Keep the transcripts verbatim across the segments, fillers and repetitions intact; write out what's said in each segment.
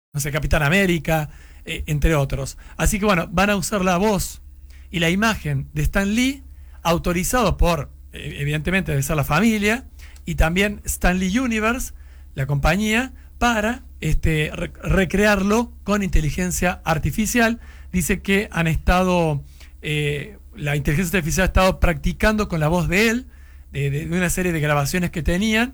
no sé, Capitán América, eh, entre otros. Así que bueno, van a usar la voz y la imagen de Stan Lee, autorizado por, eh, evidentemente debe ser la familia, y también Stan Lee Universe, la compañía, para este, re recrearlo con inteligencia artificial. Dice que han estado, eh, la inteligencia artificial ha estado practicando con la voz de él, de, de, de una serie de grabaciones que tenían,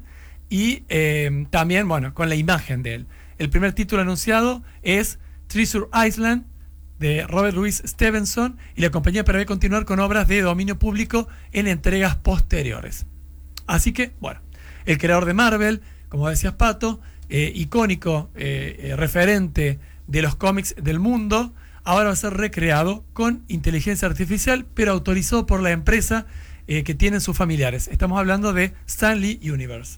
y eh, también, bueno, con la imagen de él. El primer título anunciado es Treasure Island, de Robert Louis Stevenson, y la compañía prevé continuar con obras de dominio público en entregas posteriores. Así que, bueno, el creador de Marvel, como decías, Pato, eh, icónico eh, eh, referente de los cómics del mundo, ahora va a ser recreado con inteligencia artificial, pero autorizado por la empresa eh, que tienen sus familiares. Estamos hablando de Stan Lee Universe.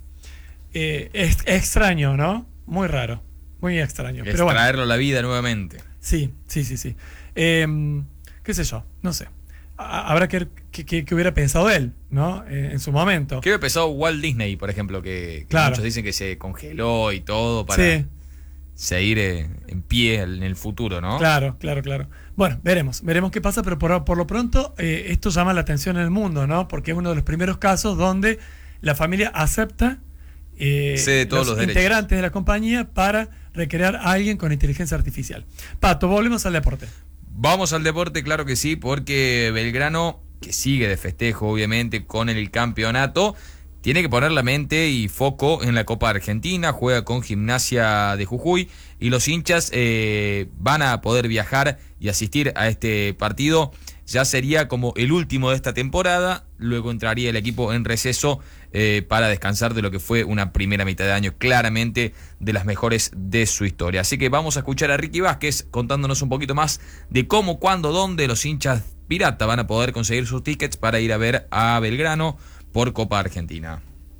Eh, es, es extraño, ¿no? Muy raro, muy extraño. Es pero bueno, traerlo a la vida nuevamente. Sí, sí, sí, sí. Eh, ¿Qué sé yo? No sé. A- habrá que ver qué, qué- qué hubiera pensado él, ¿no? Eh, en su momento. ¿Qué había pensado Walt Disney, por ejemplo? Que, que Claro. muchos dicen que se congeló y todo para Sí, seguir eh, en pie en el futuro, ¿no? claro, claro, claro. Bueno, veremos, veremos qué pasa, pero por, por lo pronto eh, esto llama la atención en el mundo, ¿no? Porque es uno de los primeros casos donde la familia acepta eh, Cede todos los derechos. integrantes de la compañía para recrear a alguien con inteligencia artificial. Pato, volvemos al deporte. Vamos al deporte, claro que sí, porque Belgrano, que sigue de festejo, obviamente, con el campeonato, tiene que poner la mente y foco en la Copa Argentina, juega con Gimnasia de Jujuy, y los hinchas eh, van a poder viajar y asistir a este partido. Ya sería como el último de esta temporada, luego entraría el equipo en receso eh, para descansar de lo que fue una primera mitad de año claramente de las mejores de su historia. Así que vamos a escuchar a Ricky Vázquez contándonos un poquito más de cómo, cuándo, dónde los hinchas pirata van a poder conseguir sus tickets para ir a ver a Belgrano por Copa Argentina.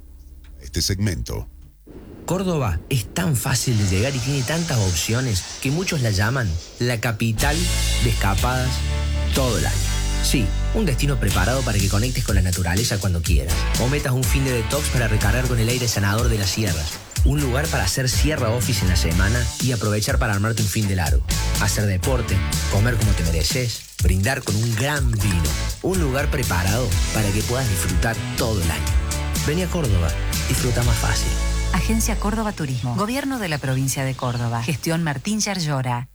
Este segmento. Córdoba es tan fácil de llegar y tiene tantas opciones que muchos la llaman la capital de escapadas todo el año. Sí, un destino preparado para que conectes con la naturaleza cuando quieras. O metas un fin de detox para recargar con el aire sanador de las sierras. Un lugar para hacer sierra office en la semana y aprovechar para armarte un fin de largo. Hacer deporte, comer como te mereces, brindar con un gran vino. Un lugar preparado para que puedas disfrutar todo el año. Vení a Córdoba, disfruta más fácil. Agencia Córdoba Turismo. Gobierno de la provincia de Córdoba. Gestión Martín Yarlora.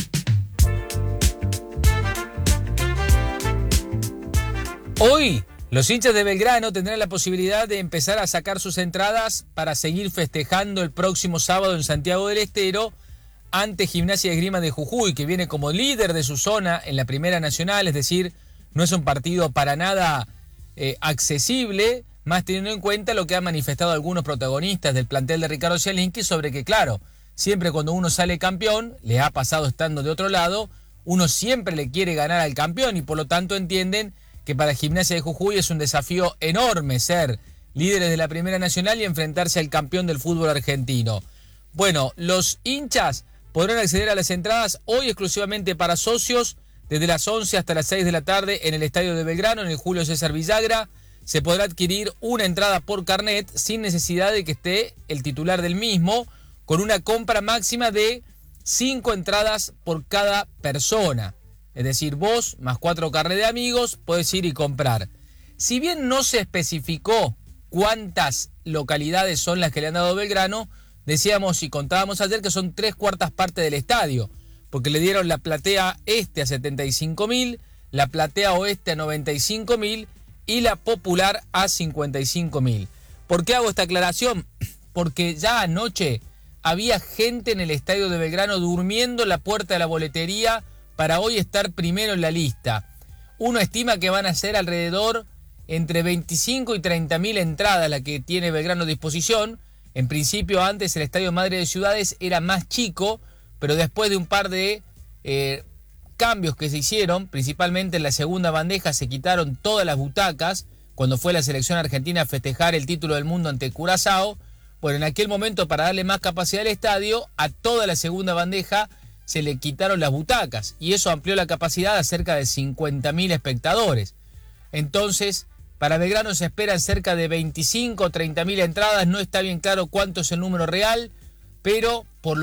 Hoy, los hinchas de Belgrano tendrán la posibilidad de empezar a sacar sus entradas para seguir festejando el próximo sábado en Santiago del Estero ante Gimnasia de Esgrima de Jujuy, que viene como líder de su zona en la Primera Nacional, es decir, no es un partido para nada eh, accesible, más teniendo en cuenta lo que han manifestado algunos protagonistas del plantel de Ricardo Zielinski sobre que, claro, siempre cuando uno sale campeón, le ha pasado estando de otro lado, uno siempre le quiere ganar al campeón y por lo tanto entienden que para Gimnasia de Jujuy es un desafío enorme ser líderes de la Primera Nacional y enfrentarse al campeón del fútbol argentino. Bueno, los hinchas podrán acceder a las entradas hoy exclusivamente para socios desde las once hasta las seis de la tarde en el Estadio de Belgrano, en el Julio César Villagra. Se podrá adquirir una entrada por carnet sin necesidad de que esté el titular del mismo, con una compra máxima de cinco entradas por cada persona. Es decir, vos, más cuatro carnet de amigos, podés ir y comprar. Si bien no se especificó cuántas localidades son las que le han dado Belgrano, decíamos y contábamos ayer que son tres cuartas partes del estadio, porque le dieron la platea este a setenta y cinco mil, la platea oeste a noventa y cinco mil y la popular a cincuenta y cinco mil. ¿Por qué hago esta aclaración? Porque ya anoche había gente en el estadio de Belgrano durmiendo en la puerta de la boletería para hoy estar primero en la lista. Uno estima que van a ser alrededor entre veinticinco y treinta mil entradas la que tiene Belgrano a disposición. En principio antes el Estadio Madre de Ciudades era más chico, pero después de un par de eh, cambios que se hicieron, principalmente en la segunda bandeja se quitaron todas las butacas, cuando fue la selección argentina a festejar el título del mundo ante Curazao. Bueno, en aquel momento, para darle más capacidad al estadio, a toda la segunda bandeja se le quitaron las butacas y eso amplió la capacidad a cerca de cincuenta mil espectadores. Entonces, para Belgrano se esperan cerca de veinticinco o treinta mil entradas, no está bien claro cuánto es el número real, pero por